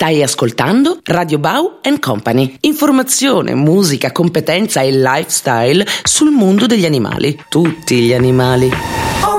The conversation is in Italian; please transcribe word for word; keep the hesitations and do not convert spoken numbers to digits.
Stai ascoltando Radio Bau and Company. Informazione, musica, competenza e lifestyle sul mondo degli animali. Tutti gli animali.